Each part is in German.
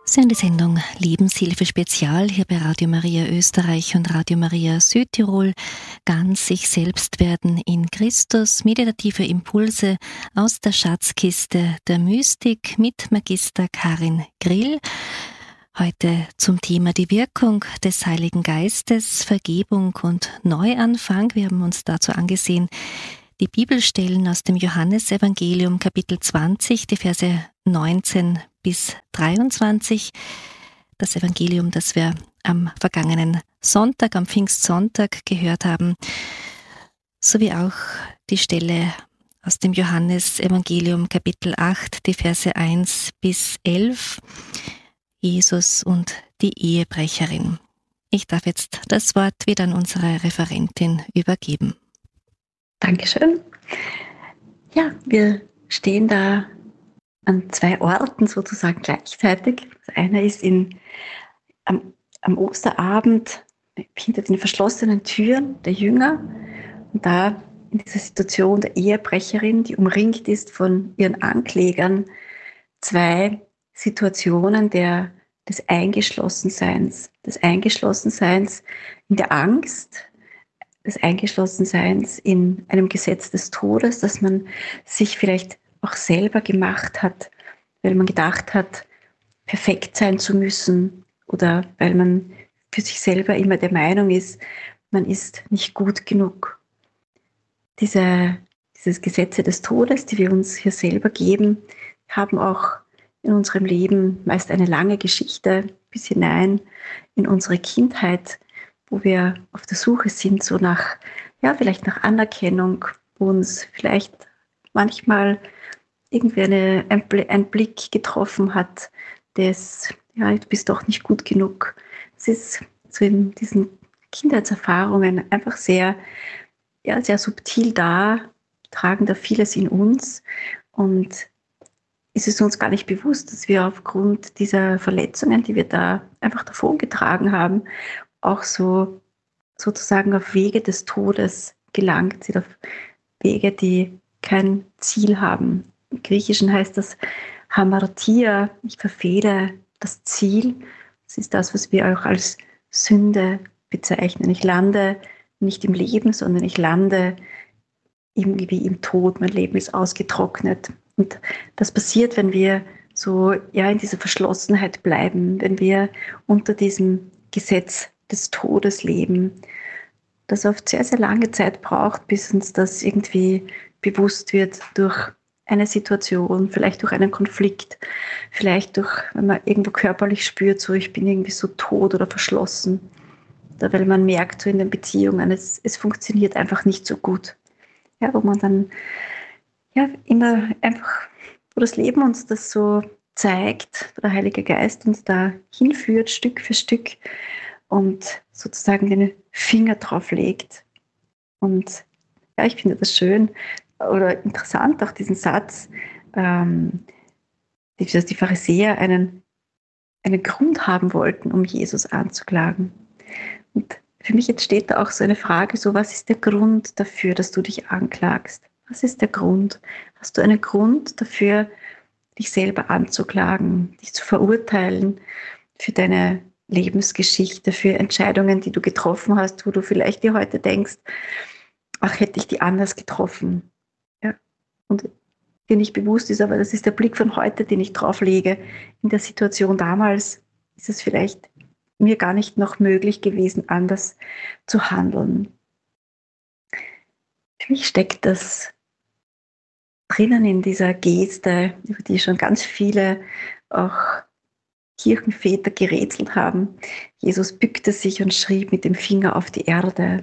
Sie hören die Sendung Lebenshilfe Spezial hier bei Radio Maria Österreich und Radio Maria Südtirol. Ganz sich selbst werden in Christus. Meditative Impulse aus der Schatzkiste der Mystik mit Magister Karin Grill. Heute zum Thema die Wirkung des Heiligen Geistes, Vergebung und Neuanfang. Wir haben uns dazu angesehen, die Bibelstellen aus dem Johannesevangelium Kapitel 20, die Verse 19 bis 23. Das Evangelium, das wir am vergangenen Sonntag, am Pfingstsonntag gehört haben, sowie auch die Stelle aus dem Johannesevangelium Kapitel 8, die Verse 1 bis 11, Jesus und die Ehebrecherin. Ich darf jetzt das Wort wieder an unsere Referentin übergeben. Dankeschön. Ja, wir stehen da an zwei Orten sozusagen gleichzeitig. Das eine ist am Osterabend hinter den verschlossenen Türen der Jünger und da in dieser Situation der Ehebrecherin, die umringt ist von ihren Anklägern, zwei Situationen des Eingeschlossenseins in der Angst, des Eingeschlossenseins in einem Gesetz des Todes, das man sich vielleicht auch selber gemacht hat, weil man gedacht hat, perfekt sein zu müssen oder weil man für sich selber immer der Meinung ist, man ist nicht gut genug. Dieses Gesetze des Todes, die wir uns hier selber geben, haben auch in unserem Leben meist eine lange Geschichte bis hinein in unsere Kindheit, wo wir auf der Suche sind, so vielleicht nach Anerkennung, wo uns vielleicht manchmal irgendwie ein Blick getroffen hat, du bist doch nicht gut genug. Es ist so in diesen Kindheitserfahrungen einfach sehr subtil da, tragen da vieles in uns und ist es uns gar nicht bewusst, dass wir aufgrund dieser Verletzungen, die wir da einfach davongetragen haben, auch so sozusagen auf Wege des Todes gelangt sind, auf Wege, die kein Ziel haben. Im Griechischen heißt das Hamartia, ich verfehle das Ziel. Das ist das, was wir auch als Sünde bezeichnen. Ich lande nicht im Leben, sondern ich lande irgendwie im Tod. Mein Leben ist ausgetrocknet. Und das passiert, wenn wir so in dieser Verschlossenheit bleiben, wenn wir unter diesem Gesetz des Todes leben, das oft sehr, sehr lange Zeit braucht, bis uns das irgendwie bewusst wird durch eine Situation, vielleicht durch einen Konflikt, vielleicht wenn man irgendwo körperlich spürt, so ich bin irgendwie so tot oder verschlossen, oder weil man merkt so in den Beziehungen, es funktioniert einfach nicht so gut. Ja, wo man dann immer einfach, wo das Leben uns das so zeigt, wo der Heilige Geist uns da hinführt, Stück für Stück und sozusagen den Finger drauf legt. Und ich finde das schön oder interessant, auch diesen Satz, dass die Pharisäer einen Grund haben wollten, um Jesus anzuklagen. Und für mich entsteht da auch so eine Frage, so was ist der Grund dafür, dass du dich anklagst? Was ist der Grund? Hast du einen Grund dafür, dich selber anzuklagen, dich zu verurteilen für deine Lebensgeschichte, für Entscheidungen, die du getroffen hast, wo du vielleicht dir heute denkst, ach, hätte ich die anders getroffen. Ja. Und dir nicht bewusst ist, aber das ist der Blick von heute, den ich drauf lege. In der Situation damals ist es vielleicht mir gar nicht noch möglich gewesen, anders zu handeln. Für mich steckt das drinnen in dieser Geste, über die schon ganz viele auch Kirchenväter gerätselt haben. Jesus bückte sich und schrieb mit dem Finger auf die Erde.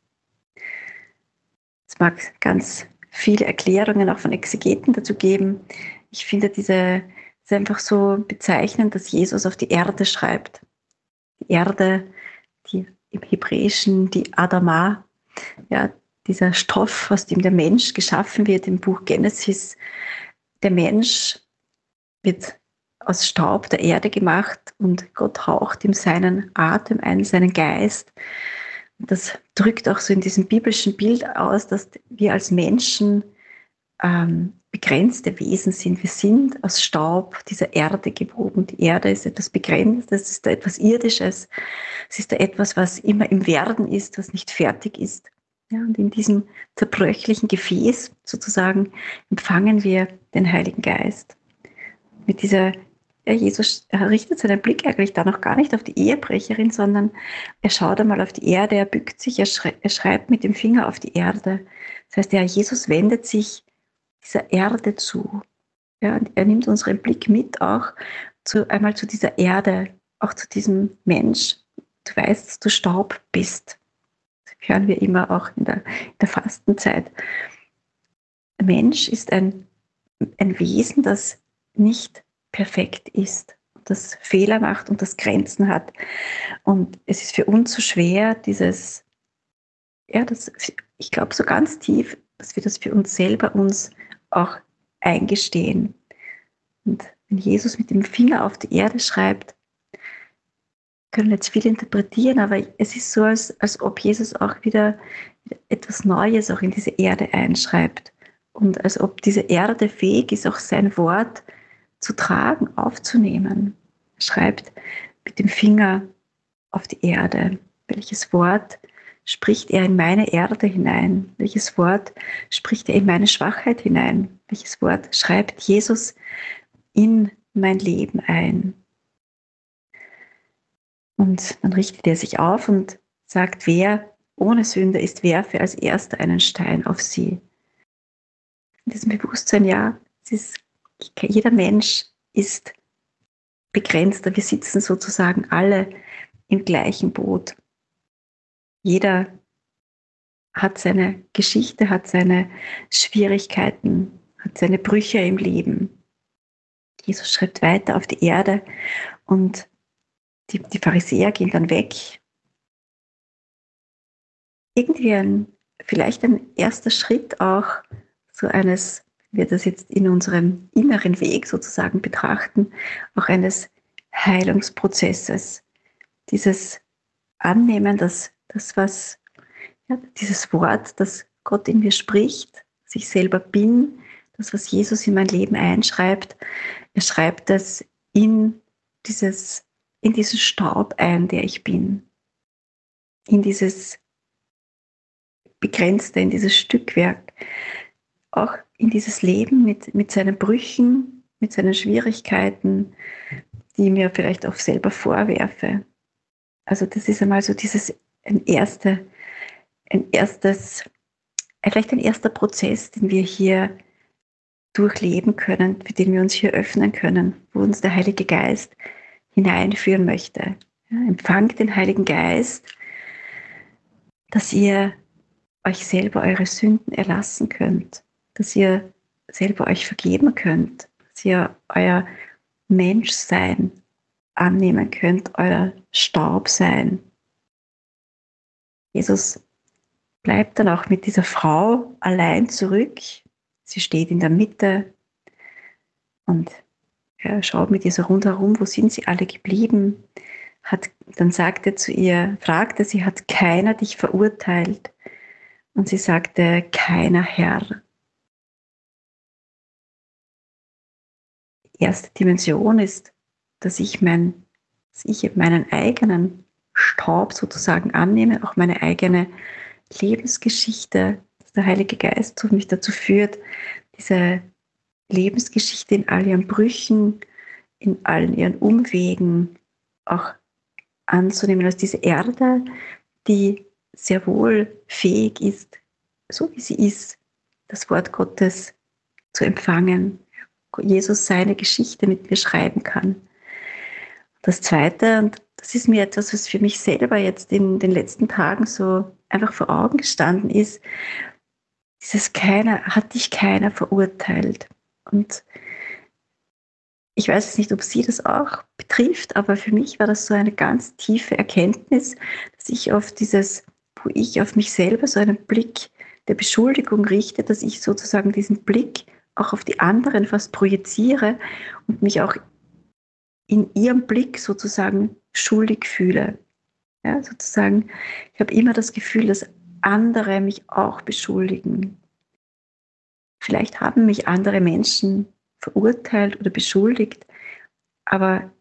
Es mag ganz viele Erklärungen auch von Exegeten dazu geben. Ich finde es ist einfach so bezeichnend, dass Jesus auf die Erde schreibt. Die Erde, die im Hebräischen die Adama, dieser Stoff, aus dem der Mensch geschaffen wird im Buch Genesis. Der Mensch wird aus Staub der Erde gemacht und Gott haucht ihm seinen Atem ein, seinen Geist. Und das drückt auch so in diesem biblischen Bild aus, dass wir als Menschen begrenzte Wesen sind. Wir sind aus Staub dieser Erde gewoben. Die Erde ist etwas Begrenztes, es ist da etwas Irdisches, es ist da etwas, was immer im Werden ist, was nicht fertig ist. Ja, und in diesem zerbröchlichen Gefäß sozusagen empfangen wir den Heiligen Geist. Mit dieser, ja, Jesus richtet seinen Blick eigentlich da noch gar nicht auf die Ehebrecherin, sondern er schaut einmal auf die Erde, er bückt sich, er schreibt mit dem Finger auf die Erde. Das heißt, ja, Jesus wendet sich dieser Erde zu. Ja, und er nimmt unseren Blick mit auch einmal zu dieser Erde, auch zu diesem Mensch. Du weißt, dass du Staub bist. Das hören wir immer auch in der Fastenzeit. Der Mensch ist ein Wesen, das nicht perfekt ist, das Fehler macht und das Grenzen hat. Und es ist für uns so schwer, ich glaube so ganz tief, dass wir das für uns selber uns auch eingestehen. Und wenn Jesus mit dem Finger auf die Erde schreibt, können jetzt viel interpretieren, aber es ist so, als ob Jesus auch wieder etwas Neues auch in diese Erde einschreibt. Und als ob diese Erde fähig ist, auch sein Wort zu tragen, aufzunehmen. Er schreibt mit dem Finger auf die Erde. Welches Wort spricht er in meine Erde hinein? Welches Wort spricht er in meine Schwachheit hinein? Welches Wort schreibt Jesus in mein Leben ein? Und dann richtet er sich auf und sagt, wer ohne Sünde ist, werfe als Erster einen Stein auf sie. In diesem Bewusstsein, ja, jeder Mensch ist begrenzter. Wir sitzen sozusagen alle im gleichen Boot. Jeder hat seine Geschichte, hat seine Schwierigkeiten, hat seine Brüche im Leben. Jesus schreibt weiter auf die Erde und die Pharisäer gehen dann weg. Irgendwie vielleicht ein erster Schritt auch so eines, wir das jetzt in unserem inneren Weg sozusagen betrachten, auch eines Heilungsprozesses. Dieses Annehmen, dass das, was, ja, dieses Wort, das Gott in mir spricht, dass ich selber bin, das, was Jesus in mein Leben einschreibt, er schreibt das in diesen Staub ein, der ich bin, in dieses Begrenzte, in dieses Stückwerk, auch in dieses Leben mit seinen Brüchen, mit seinen Schwierigkeiten, die ich mir vielleicht auch selber vorwerfe. Also das ist einmal so vielleicht ein erster Prozess, den wir hier durchleben können, für den wir uns hier öffnen können, wo uns der Heilige Geist hineinführen möchte. Ja, empfangt den Heiligen Geist, dass ihr euch selber eure Sünden erlassen könnt, dass ihr selber euch vergeben könnt, dass ihr euer Menschsein annehmen könnt, euer Staubsein. Jesus bleibt dann auch mit dieser Frau allein zurück. Sie steht in der Mitte und er schaut mit ihr so rundherum, wo sind sie alle geblieben? Dann fragte sie, hat keiner dich verurteilt? Und sie sagte, keiner, Herr. Die erste Dimension ist, dass ich meinen eigenen Staub sozusagen annehme, auch meine eigene Lebensgeschichte, dass der Heilige Geist mich dazu führt, diese Lebensgeschichte in all ihren Brüchen, in allen ihren Umwegen auch anzunehmen als diese Erde, die sehr wohl fähig ist, so wie sie ist, das Wort Gottes zu empfangen. Jesus seine Geschichte mit mir schreiben kann. Das Zweite, und das ist mir etwas, was für mich selber jetzt in den letzten Tagen so einfach vor Augen gestanden ist, hat dich keiner verurteilt. Und ich weiß jetzt nicht, ob sie das auch betrifft, aber für mich war das so eine ganz tiefe Erkenntnis, dass wo ich auf mich selber so einen Blick der Beschuldigung richte, dass ich sozusagen diesen Blick auch auf die anderen fast projiziere und mich auch in ihrem Blick sozusagen schuldig fühle. Ja, sozusagen, ich habe immer das Gefühl, dass andere mich auch beschuldigen. Vielleicht haben mich andere Menschen verurteilt oder beschuldigt, aber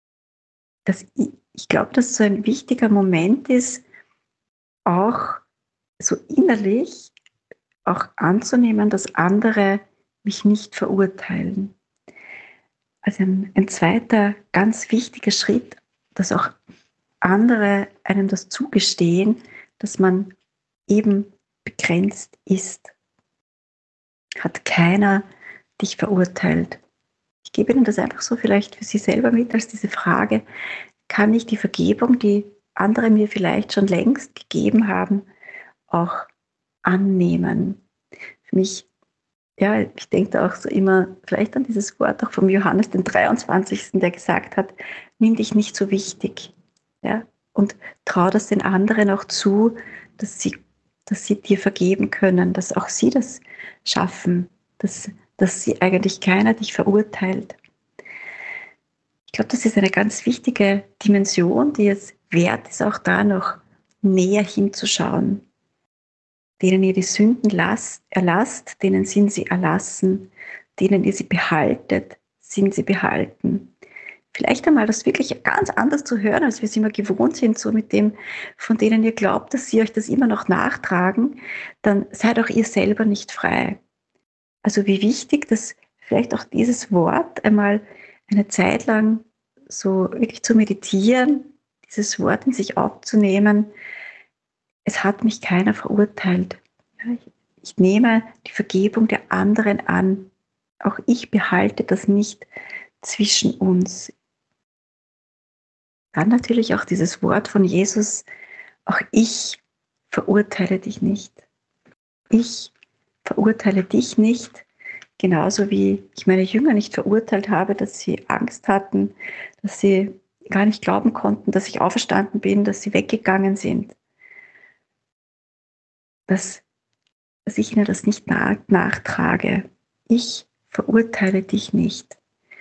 ich glaube, dass so ein wichtiger Moment ist, auch so innerlich auch anzunehmen, dass andere mich nicht verurteilen. Also ein zweiter ganz wichtiger Schritt, dass auch andere einem das zugestehen, dass man eben begrenzt ist. Hat keiner dich verurteilt. Ich gebe Ihnen das einfach so vielleicht für Sie selber mit als diese Frage: Kann ich die Vergebung, die andere mir vielleicht schon längst gegeben haben, auch annehmen? Für mich, ja, ich denke da auch so immer vielleicht an dieses Wort auch vom Johannes den 23., der gesagt hat: Nimm dich nicht so wichtig, ja, und trau das den anderen auch zu, dass sie dir vergeben können, dass auch sie das schaffen, dass sie eigentlich keiner dich verurteilt. Ich glaube, das ist eine ganz wichtige Dimension, die es wert ist, auch da noch näher hinzuschauen. Denen ihr die Sünden erlasst, denen sind sie erlassen, denen ihr sie behaltet, sind sie behalten. Vielleicht einmal das wirklich ganz anders zu hören, als wir es immer gewohnt sind, so mit dem, von denen ihr glaubt, dass sie euch das immer noch nachtragen, dann seid auch ihr selber nicht frei. Also wie wichtig, dass vielleicht auch dieses Wort einmal eine Zeit lang so wirklich zu meditieren, dieses Wort in sich aufzunehmen: Es hat mich keiner verurteilt. Ja, ich nehme die Vergebung der anderen an. Auch ich behalte das nicht zwischen uns. Dann natürlich auch dieses Wort von Jesus: Auch ich verurteile dich nicht. Ich verurteile dich nicht, genauso wie ich meine Jünger nicht verurteilt habe, dass sie Angst hatten, dass sie gar nicht glauben konnten, dass ich auferstanden bin, dass sie weggegangen sind. Dass ich ihnen das nicht nachtrage. Ich verurteile dich nicht.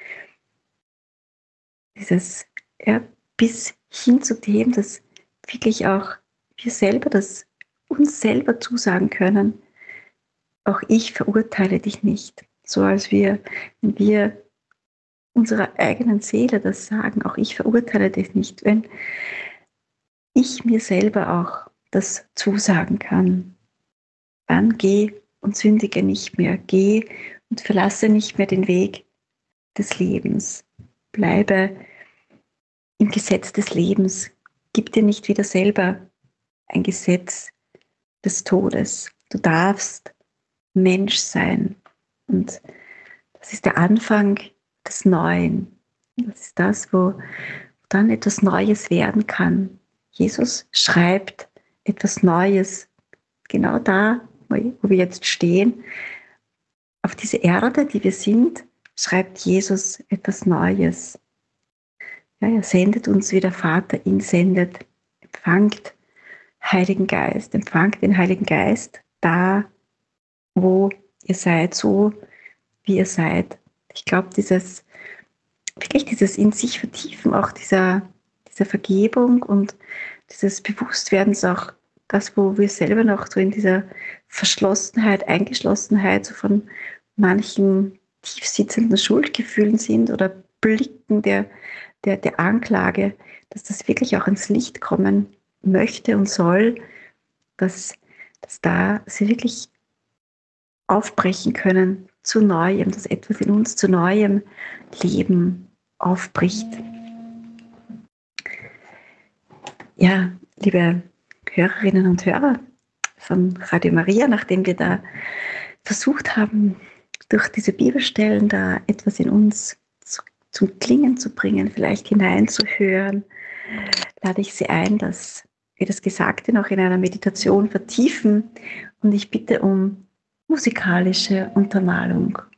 Dieses, ja, bis hin zu dem, dass wirklich auch wir selber das uns selber zusagen können: Auch ich verurteile dich nicht. So als wenn wir unserer eigenen Seele das sagen: Auch ich verurteile dich nicht. Wenn ich mir selber auch das zusagen kann, dann geh und sündige nicht mehr. Geh und verlasse nicht mehr den Weg des Lebens. Bleibe im Gesetz des Lebens. Gib dir nicht wieder selber ein Gesetz des Todes. Du darfst Mensch sein. Und das ist der Anfang des Neuen. Das ist das, wo dann etwas Neues werden kann. Jesus schreibt etwas Neues genau da, wo wir jetzt stehen. Auf diese Erde, die wir sind, schreibt Jesus etwas Neues. Ja, er sendet uns, wie der Vater ihn sendet. Empfangt Heiligen Geist, empfangt den Heiligen Geist da, wo ihr seid, so wie ihr seid. Ich glaube, dieses in sich vertiefen, auch dieser Vergebung und dieses Bewusstwerdens, auch das, wo wir selber noch so in dieser Verschlossenheit, Eingeschlossenheit so von manchen tiefsitzenden Schuldgefühlen sind oder Blicken der Anklage, dass das wirklich auch ins Licht kommen möchte und soll, dass da sie wirklich aufbrechen können zu Neuem, dass etwas in uns zu neuem Leben aufbricht. Ja, liebe Hörerinnen und Hörer von Radio Maria, nachdem wir da versucht haben, durch diese Bibelstellen da etwas in uns zum Klingen zu bringen, vielleicht hineinzuhören, lade ich Sie ein, dass wir das Gesagte noch in einer Meditation vertiefen, und ich bitte um musikalische Untermalung.